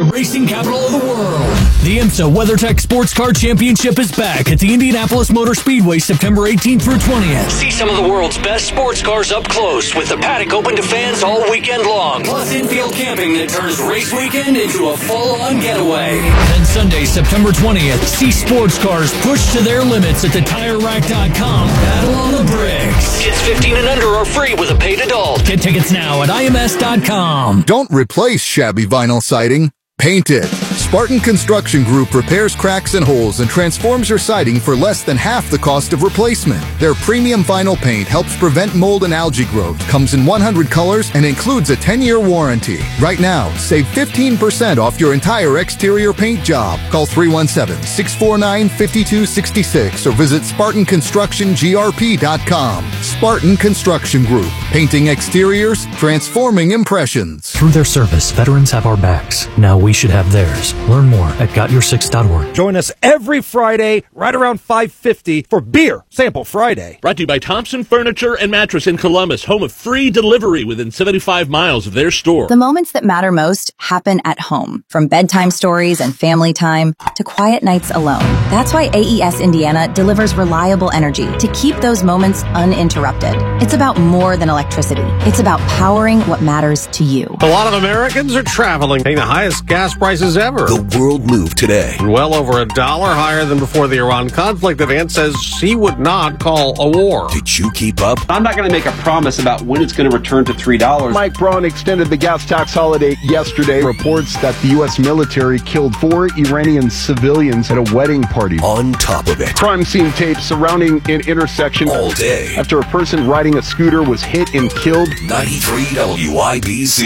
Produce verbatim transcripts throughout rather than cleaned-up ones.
racing capital of the world. The IMSA WeatherTech Sports Car Championship is back at the Indianapolis Motor Speedway September eighteenth through twentieth. See some of the world's best sports cars up close with the paddock open to fans all weekend long. Plus infield camping that turns race weekend into a full-on getaway. Then Sunday, September twentieth, see sports cars pushed to their limits at the Tire Rack dot com Battle on the Bricks. Kids fifteen and under are free with a paid adult. Get tickets now at I M S dot com. Don't replace shabby vinyl siding. Paint it. Spartan Construction Group repairs cracks and holes and transforms your siding for less than half the cost of replacement. Their premium vinyl paint helps prevent mold and algae growth, comes in one hundred colors, and includes a ten-year warranty. Right now, save fifteen percent off your entire exterior paint job. Call three one seven, six four nine, five two six six or visit Spartan Construction G R P dot com. Spartan Construction Group. Painting exteriors, transforming impressions. Through their service, veterans have our backs. Now we should have theirs. Learn more at got your six dot org. Join us every Friday right around five fifty for Beer Sample Friday. Brought to you by Thompson Furniture and Mattress in Columbus, home of free delivery within seventy-five miles of their store. The moments that matter most happen at home, from bedtime stories and family time to quiet nights alone. That's why A E S Indiana delivers reliable energy to keep those moments uninterrupted. It's about more than electricity. It's about powering what matters to you. A lot of Americans are traveling, paying the highest gas prices ever. The world moved today. Well over a dollar higher than before the Iran conflict. The man says he would not call a war. Did you keep up? I'm not going to make a promise about when it's going to return to three dollars. Mike Braun extended the gas tax holiday yesterday. Reports that the U S military killed four Iranian civilians at a wedding party. On top of it, crime scene tape surrounding an intersection all day after a person riding a scooter was hit and killed. ninety-three W I B C.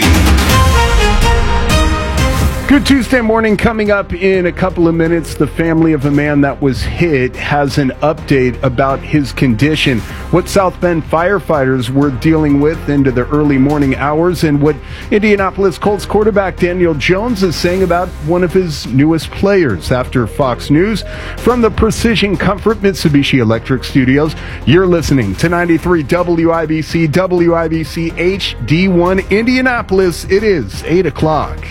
Good Tuesday morning coming up in a couple of minutes. The family of a man that was hit has an update about his condition, what South Bend firefighters were dealing with into the early morning hours, and what Indianapolis Colts quarterback Daniel Jones is saying about one of his newest players. After Fox News, from the Precision Comfort Mitsubishi Electric Studios, you're listening to ninety-three W I B C, W I B C H D one Indianapolis. It is eight o'clock.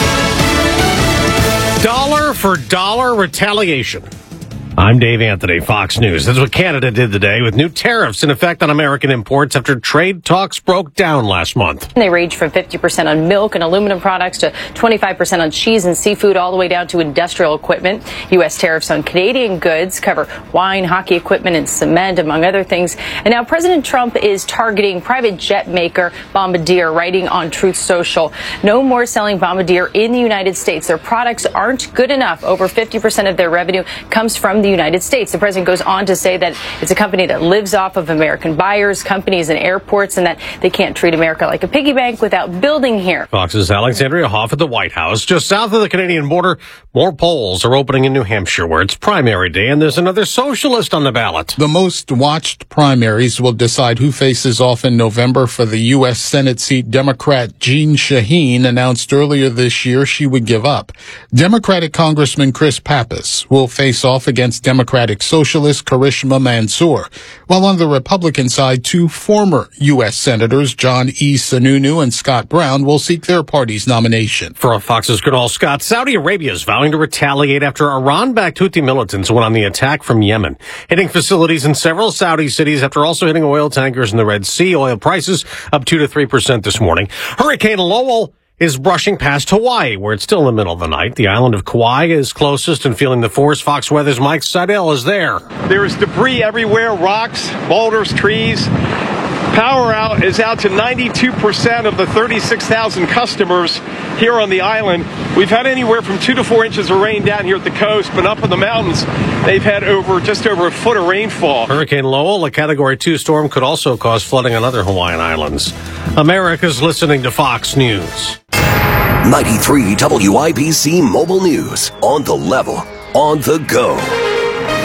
Dollar for dollar retaliation. I'm Dave Anthony, Fox News. That's what Canada did today with new tariffs in effect on American imports after trade talks broke down last month. They range from fifty percent on milk and aluminum products to twenty-five percent on cheese and seafood, all the way down to industrial equipment. U S tariffs on Canadian goods cover wine, hockey equipment, and cement, among other things. And now President Trump is targeting private jet maker Bombardier, writing on Truth Social. No more selling Bombardier in the United States. Their products aren't good enough. Over fifty percent of their revenue comes from the United States. The president goes on to say that it's a company that lives off of American buyers, companies, and airports, and that they can't treat America like a piggy bank without building here. Fox's Alexandria Hoff at the White House. Just south of the Canadian border, more polls are opening in New Hampshire, where it's primary day, and there's another socialist on the ballot. The most watched primaries will decide who faces off in November for the U S Senate seat. Democrat Jeanne Shaheen announced earlier this year she would give up. Democratic Congressman Chris Pappas will face off against Democratic Socialist Karishma Mansour, while on the Republican side, two former U S Senators, John E. Sununu and Scott Brown, will seek their party's nomination. For Fox's Kunal Scott, Saudi Arabia is vowing to retaliate after Iran-backed Houthi militants went on the attack from Yemen, hitting facilities in several Saudi cities after also hitting oil tankers in the Red Sea. Oil prices up two to three percent this morning. Hurricane Lowell is brushing past Hawaii, where it's still in the middle of the night. The island of Kauai is closest and feeling the force. Fox Weather's Mike Seidel is there. There is debris everywhere, rocks, boulders, trees. Power out is out to ninety-two percent of the thirty-six thousand customers here on the island. We've had anywhere from two to four inches of rain down here at the coast, but up in the mountains, they've had over just over a foot of rainfall. Hurricane Lowell, a Category two storm, could also cause flooding on other Hawaiian islands. America's listening to Fox News. ninety-three W I B C Mobile News. On the level, on the go.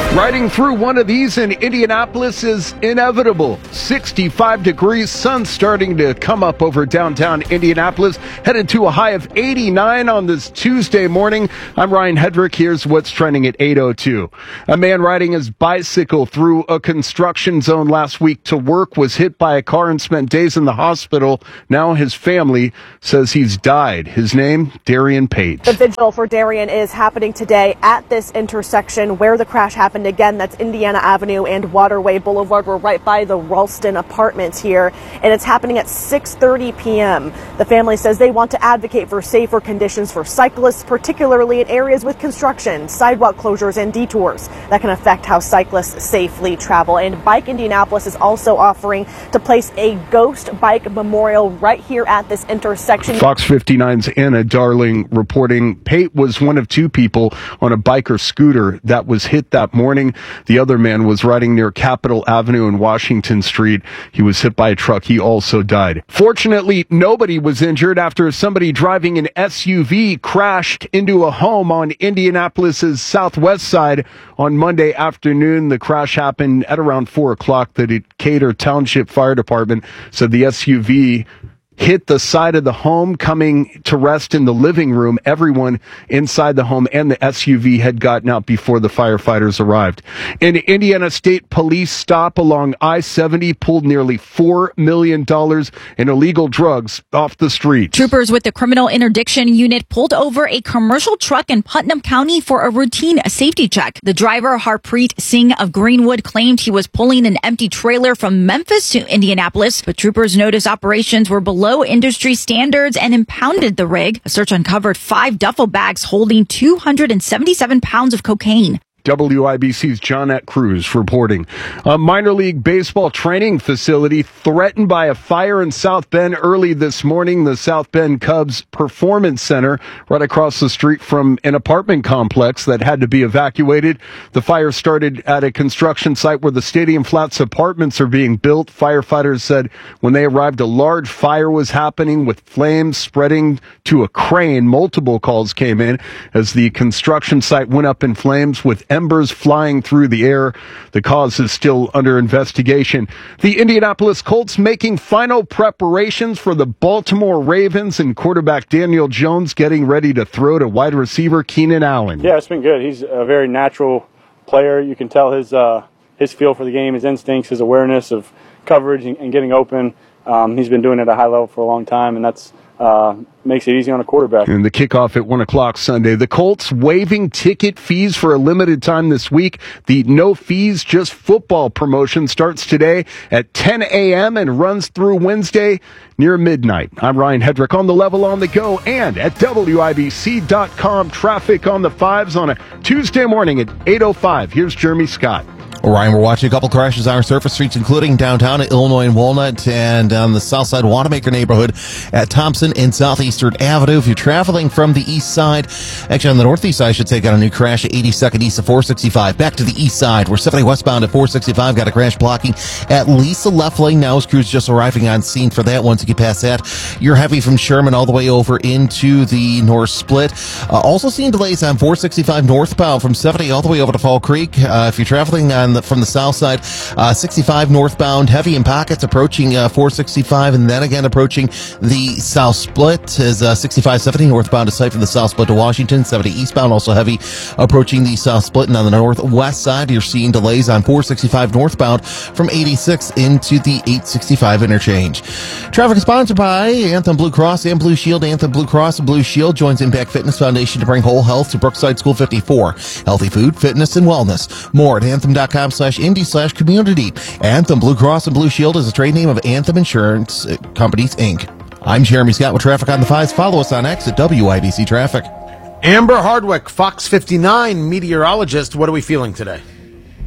Riding through one of these in Indianapolis is inevitable. sixty-five degrees, sun starting to come up over downtown Indianapolis, headed to a high of eighty-nine on this Tuesday morning. I'm Ryan Hedrick. Here's what's trending at eight oh two. A man riding his bicycle through a construction zone last week to work was hit by a car and spent days in the hospital. Now his family says he's died. His name, Darian Pate. The vigil for Darian is happening today at this intersection where the crash happened. Again, that's Indiana Avenue and Waterway Boulevard. We're right by the Ralston Apartments here, and it's happening at six thirty p.m. The family says they want to advocate for safer conditions for cyclists, particularly in areas with construction, sidewalk closures, and detours that can affect how cyclists safely travel. And Bike Indianapolis is also offering to place a ghost bike memorial right here at this intersection. Fox fifty-nine's Anna Darling reporting Pate was one of two people on a bike or scooter that was hit that morning. The other man was riding near Capitol Avenue and Washington Street. He was hit by a truck. He also died. Fortunately, nobody was injured after somebody driving an S U V crashed into a home on Indianapolis's southwest side on Monday afternoon. The crash happened at around four o'clock. The Decatur Township Fire Department said the S U V hit the side of the home, coming to rest in the living room. Everyone inside the home and the S U V had gotten out before the firefighters arrived. An Indiana State Police stop along I seventy pulled nearly four million dollars in illegal drugs off the street. Troopers with the Criminal Interdiction Unit pulled over a commercial truck in Putnam County for a routine safety check. The driver, Harpreet Singh of Greenwood, claimed he was pulling an empty trailer from Memphis to Indianapolis, but troopers noticed operations were below industry standards and impounded the rig. A search uncovered five duffel bags holding two hundred seventy-seven pounds of cocaine. W I B C's Johnette Cruz reporting. A minor league baseball training facility threatened by a fire in South Bend early this morning. The South Bend Cubs Performance Center, right across the street from an apartment complex that had to be evacuated. The fire started at a construction site where the Stadium Flats apartments are being built. Firefighters said when they arrived, a large fire was happening with flames spreading to a crane. Multiple calls came in as the construction site went up in flames with embers flying through the air. The cause is still under investigation. The Indianapolis Colts making final preparations for the Baltimore Ravens, and quarterback Daniel Jones getting ready to throw to wide receiver Keenan Allen. Yeah, it's been good. He's a very natural player. You can tell his uh, his feel for the game, his instincts, his awareness of coverage and, and getting open. Um, he's been doing it at a high level for a long time, and that's Uh, makes it easy on a quarterback. And the kickoff at one o'clock Sunday. The Colts waiving ticket fees for a limited time this week. The no fees, just football promotion starts today at ten a.m. and runs through Wednesday near midnight. I'm Ryan Hedrick on the level, on the go, and at W I B C dot com. Traffic on the fives on a Tuesday morning at eight oh five. Here's Jeremy Scott. Well, Ryan, we're watching a couple crashes on our surface streets, including downtown at Illinois and Walnut, and on the south side Wanamaker neighborhood at Thompson and Southeastern Avenue. If you're traveling from the east side, actually on the northeast side, I should say, got a new crash at eighty-second east of four sixty-five. Back to the east side, we're seventy westbound at four sixty-five, got a crash blocking at Lisa Left Lane. Now his crew's just arriving on scene for that. Once you get past that, you're heavy from Sherman all the way over into the North Split. Uh, also seeing delays on four sixty-five northbound from seventy all the way over to Fall Creek. Uh, if you're traveling on the, from the south side, uh, sixty-five northbound, heavy in pockets approaching uh, four sixty-five, and then again approaching the South Split as uh, sixty-five seventy northbound to site from the South Split to Washington. seventy eastbound also heavy approaching the South Split, and on the northwest side you're seeing delays on four sixty-five northbound from eighty-six into the eight sixty-five interchange. Traffic sponsored by Anthem Blue Cross and Blue Shield. Anthem Blue Cross and Blue Shield joins Impact Fitness Foundation to bring whole health to Brookside School fifty-four. Healthy food, fitness, and wellness. More at anthem.com slash Indy slash community. Anthem Blue Cross and Blue Shield is a trade name of Anthem Insurance Companies, Incorporated. I'm Jeremy Scott with Traffic on the Fives. Follow us on X at W I B C Traffic. Amber Hardwick, Fox fifty-nine meteorologist. What are we feeling today?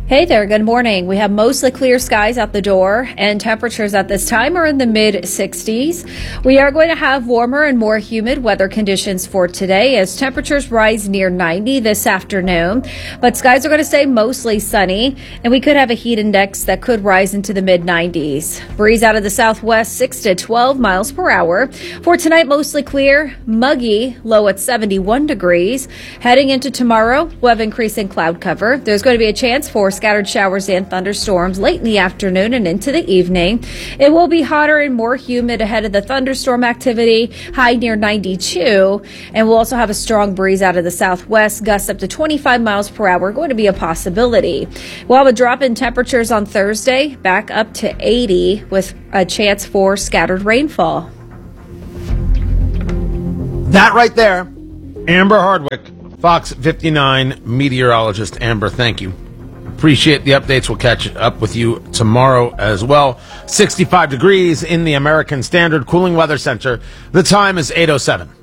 Hey there, good morning. We have mostly clear skies out the door, and temperatures at this time are in the mid sixties. We are going to have warmer and more humid weather conditions for today as temperatures rise near ninety this afternoon. But skies are going to stay mostly sunny, and we could have a heat index that could rise into the mid nineties. Breeze out of the southwest, six to twelve miles per hour. For tonight, mostly clear, muggy, low at seventy-one degrees. Heading into tomorrow, we'll have increasing cloud cover. There's going to be a chance for scattered showers and thunderstorms late in the afternoon and into the evening. It will be hotter and more humid ahead of the thunderstorm activity, high near ninety-two. And we'll also have a strong breeze out of the southwest, gusts up to twenty-five miles per hour, going to be a possibility. We'll have a drop in temperatures on Thursday, back up to eighty with a chance for scattered rainfall. That right there, Amber Hardwick, Fox fifty-nine meteorologist. Amber, thank you. Appreciate the updates. We'll catch up with you tomorrow as well. sixty-five degrees in the American Standard Cooling Weather Center. The time is eight oh seven.